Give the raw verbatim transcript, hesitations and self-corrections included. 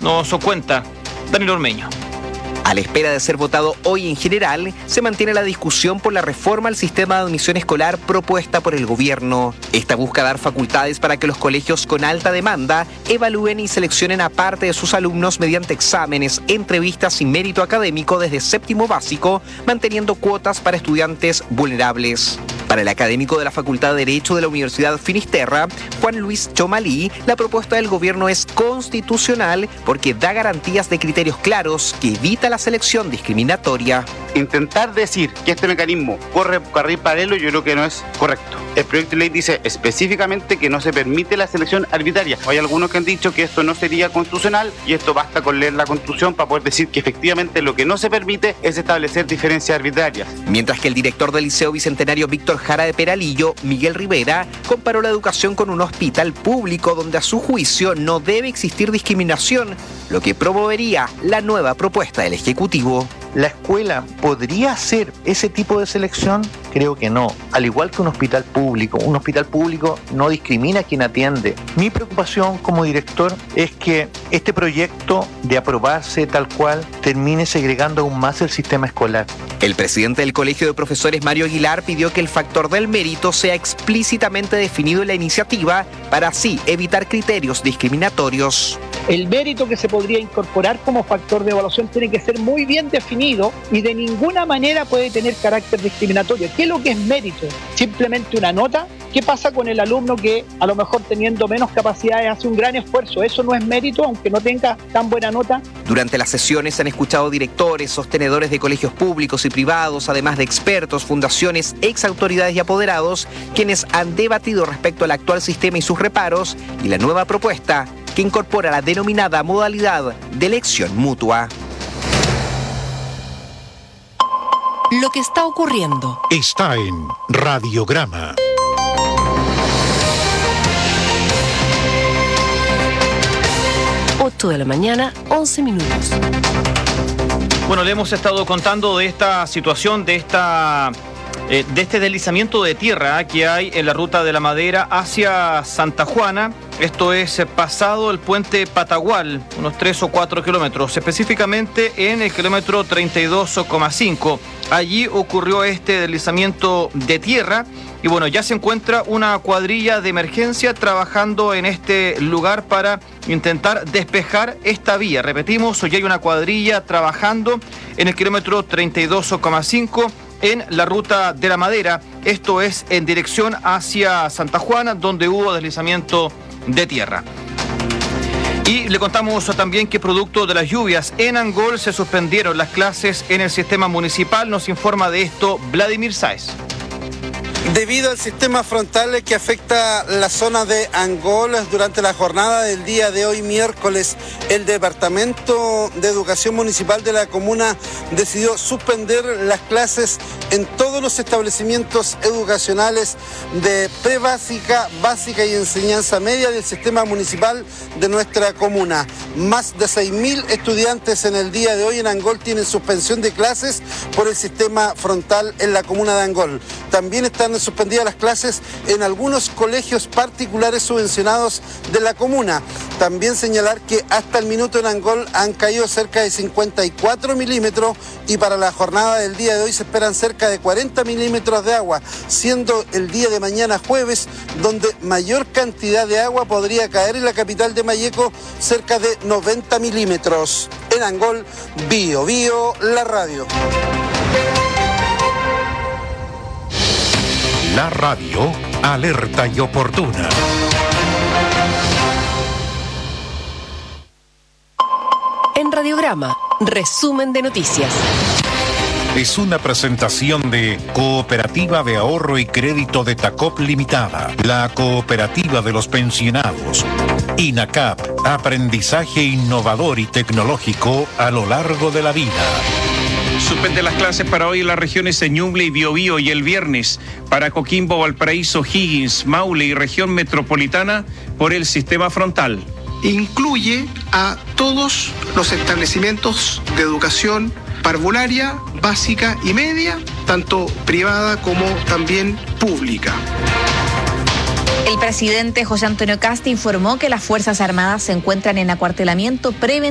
Nos cuenta Daniel Ormeño. A la espera de ser votado hoy en general, se mantiene la discusión por la reforma al sistema de admisión escolar propuesta por el gobierno. Esta busca dar facultades para que los colegios con alta demanda evalúen y seleccionen a parte de sus alumnos mediante exámenes, entrevistas y mérito académico desde séptimo básico, manteniendo cuotas para estudiantes vulnerables. Para el académico de la Facultad de Derecho de la Universidad Finisterra, Juan Luis Chomalí, la propuesta del gobierno es constitucional porque da garantías de criterios claros que evita la selección discriminatoria. Intentar decir que este mecanismo corre carril paralelo yo creo que no es correcto. El proyecto de ley dice específicamente que no se permite la selección arbitraria. Hay algunos que han dicho que esto no sería constitucional y esto basta con leer la Constitución para poder decir que efectivamente lo que no se permite es establecer diferencias arbitrarias. Mientras que el director del Liceo Bicentenario Víctor Jara de Peralillo, Miguel Rivera, comparó la educación con un hospital público donde a su juicio no debe existir discriminación, lo que promovería la nueva propuesta del Ejecutivo. ¿La escuela podría hacer ese tipo de selección? Creo que no. Al igual que un hospital público, un hospital público no discrimina a quien atiende. Mi preocupación como director es que este proyecto, de aprobarse tal cual, termine segregando aún más el sistema escolar. El presidente del Colegio de Profesores, Mario Aguilar, pidió que el factor del mérito sea explícitamente definido en la iniciativa para así evitar criterios discriminatorios. El mérito que se podría incorporar como factor de evaluación tiene que ser muy bien definido y de ninguna manera puede tener carácter discriminatorio. ¿Qué es lo que es mérito? ¿Simplemente una nota? ¿Qué pasa con el alumno que a lo mejor teniendo menos capacidades hace un gran esfuerzo? ¿Eso no es mérito aunque no tenga tan buena nota? Durante las sesiones se han escuchado directores, sostenedores de colegios públicos y privados, además de expertos, fundaciones, ex autoridades y apoderados, quienes han debatido respecto al actual sistema y sus reparos y la nueva propuesta que incorpora la denominada modalidad de elección mutua. Lo que está ocurriendo está en Radiograma. ocho de la mañana, once minutos. Bueno, le hemos estado contando de esta situación, de esta eh, de este deslizamiento de tierra que hay en la ruta de la Madera hacia Santa Juana. Esto es pasado el puente Patagual, unos tres o cuatro kilómetros, específicamente en el kilómetro treinta y dos coma cinco. Allí ocurrió este deslizamiento de tierra y bueno, ya se encuentra una cuadrilla de emergencia trabajando en este lugar para intentar despejar esta vía. Repetimos, hoy hay una cuadrilla trabajando en el kilómetro treinta y dos coma cinco en la ruta de la Madera. Esto es en dirección hacia Santa Juana, donde hubo deslizamiento de tierra. Y le contamos también que producto de las lluvias en Angol se suspendieron las clases en el sistema municipal. Nos informa de esto Vladimir Sáez. Debido al sistema frontal que afecta la zona de Angol, durante la jornada del día de hoy, miércoles, el Departamento de Educación Municipal de la comuna decidió suspender las clases en todos los establecimientos educacionales de prebásica, básica y enseñanza media del sistema municipal de nuestra comuna. Más de seis mil estudiantes en el día de hoy en Angol tienen suspensión de clases por el sistema frontal en la comuna de Angol. También están suspendidas las clases en algunos colegios particulares subvencionados de la comuna. También señalar que hasta el minuto en Angol han caído cerca de cincuenta y cuatro milímetros y para la jornada del día de hoy se esperan cerca de cuarenta milímetros de agua, siendo el día de mañana jueves donde mayor cantidad de agua podría caer en la capital de Malleco, cerca de noventa milímetros. En Angol, Bio Bio, la radio. La radio, alerta y oportuna. En Radiograma, resumen de noticias. Es una presentación de Cooperativa de Ahorro y Crédito de Tacop Limitada, la cooperativa de los pensionados. INACAP, aprendizaje innovador y tecnológico a lo largo de la vida. Suspende las clases para hoy en las regiones de Ñuble y Biobío y el viernes para Coquimbo, Valparaíso, Higgins, Maule y región metropolitana por el sistema frontal. Incluye a todos los establecimientos de educación parvularia, básica y media, tanto privada como también pública. El presidente José Antonio Cast informó que las Fuerzas Armadas se encuentran en acuartelamiento preventivo